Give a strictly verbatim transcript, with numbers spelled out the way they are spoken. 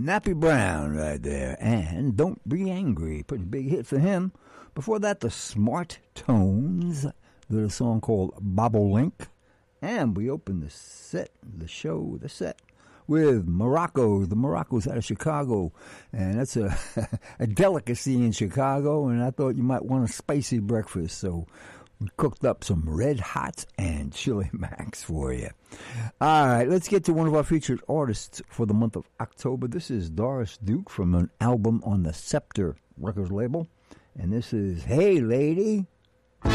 Nappy Brown right there. And Don't Be Angry. Pretty big hit for him. Before that, the Smart Tones. There's a song called Bobolink. And we opened the set, the show, the set, with Morocco. The Morocco's out of Chicago. And that's a, a delicacy in Chicago. And I thought you might want a spicy breakfast. So we cooked up some Red Hot and Chili Max for you. All right, let's get to one of our featured artists for the month of October. This is Doris Duke from an album on the Scepter Records label. And this is Hey Lady.